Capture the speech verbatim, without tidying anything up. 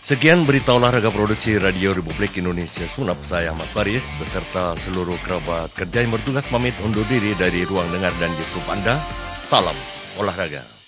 Sekian berita olahraga produksi Radio Republik Indonesia Sunap. Saya Ahmad Faris beserta seluruh kerabat kerja yang bertugas pamit undur diri dari ruang dengar dan YouTube Anda. Salam olahraga.